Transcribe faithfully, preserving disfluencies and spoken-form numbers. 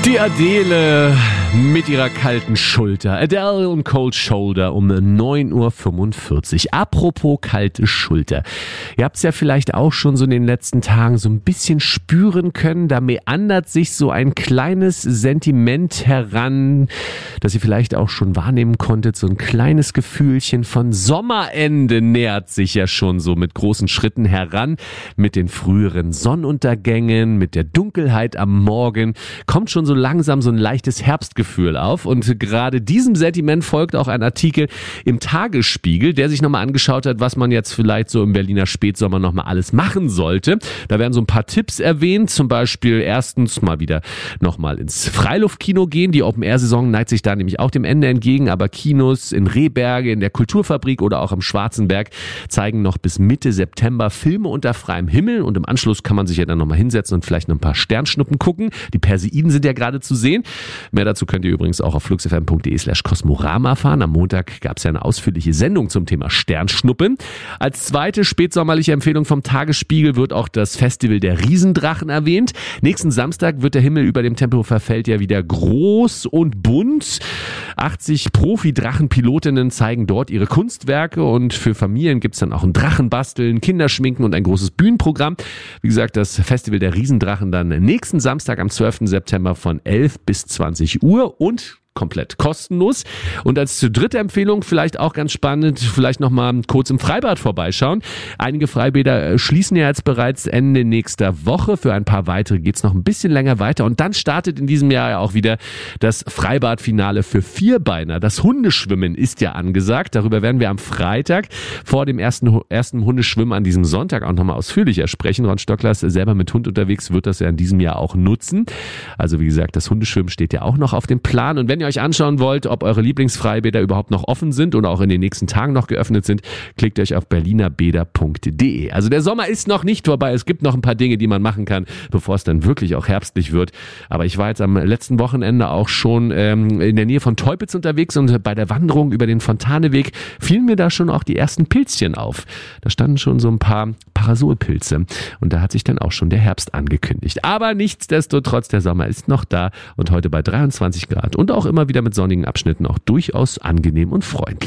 Die Adele mit ihrer kalten Schulter. Adele und Cold Shoulder um neun Uhr fünfundvierzig. Apropos kalte Schulter. Ihr habt es ja vielleicht auch schon so in den letzten Tagen so ein bisschen spüren können. Da meandert sich so ein kleines Sentiment heran, das ihr vielleicht auch schon wahrnehmen konntet. So ein kleines Gefühlchen von Sommerende nähert sich ja schon so mit großen Schritten heran. Mit den früheren Sonnenuntergängen, mit der Dunkelheit am Morgen. Kommt schon so langsam so ein leichtes Herbstgefühl auf. Und gerade diesem Sentiment folgt auch ein Artikel im Tagesspiegel, der sich nochmal angeschaut hat, was man jetzt vielleicht so im Berliner Spätsommer nochmal alles machen sollte. Da werden so ein paar Tipps erwähnt, zum Beispiel erstens mal wieder nochmal ins Freiluftkino gehen. Die Open-Air-Saison neigt sich da nämlich auch dem Ende entgegen, aber Kinos in Rehberge, in der Kulturfabrik oder auch am Schwarzenberg zeigen noch bis Mitte September Filme unter freiem Himmel und im Anschluss kann man sich ja dann nochmal hinsetzen und vielleicht noch ein paar Sternschnuppen gucken. Die Perseiden sind ja gerade zu sehen. Mehr dazu könnt ihr übrigens auch auf fluxfm.de slash Kosmorama erfahren. Am Montag gab es ja eine ausführliche Sendung zum Thema Sternschnuppen. Als zweite spätsommerliche Empfehlung vom Tagesspiegel wird auch das Festival der Riesendrachen erwähnt. Nächsten Samstag wird der Himmel über dem Tempelhofer Feld ja wieder groß und bunt. achtzig Profi-Drachenpilotinnen zeigen dort ihre Kunstwerke und für Familien gibt es dann auch ein Drachenbasteln, Kinderschminken und ein großes Bühnenprogramm. Wie gesagt, das Festival der Riesendrachen dann nächsten Samstag am zwölften September von elf bis zwanzig Uhr und komplett kostenlos. Und als dritte Empfehlung, vielleicht auch ganz spannend, vielleicht nochmal kurz im Freibad vorbeischauen. Einige Freibäder schließen ja jetzt bereits Ende nächster Woche. Für ein paar weitere geht's noch ein bisschen länger weiter. Und dann startet in diesem Jahr ja auch wieder das Freibadfinale für Vierbeiner. Das Hundeschwimmen ist ja angesagt. Darüber werden wir am Freitag vor dem ersten, ersten Hundeschwimmen an diesem Sonntag auch nochmal ausführlicher sprechen. Ron Stockler ist selber mit Hund unterwegs, wird das ja in diesem Jahr auch nutzen. Also wie gesagt, das Hundeschwimmen steht ja auch noch auf dem Plan. Und wenn ihr euch anschauen wollt, ob eure Lieblingsfreibäder überhaupt noch offen sind oder auch in den nächsten Tagen noch geöffnet sind, klickt euch auf berlinerbäder punkt de. Also der Sommer ist noch nicht vorbei. Es gibt noch ein paar Dinge, die man machen kann, bevor es dann wirklich auch herbstlich wird. Aber ich war jetzt am letzten Wochenende auch schon ähm, in der Nähe von Teupitz unterwegs und bei der Wanderung über den Fontaneweg fielen mir da schon auch die ersten Pilzchen auf. Da standen schon so ein paar Parasolpilze und da hat sich dann auch schon der Herbst angekündigt. Aber nichtsdestotrotz, der Sommer ist noch da und heute bei dreiundzwanzig Grad und auch immer wieder mit sonnigen Abschnitten auch durchaus angenehm und freundlich.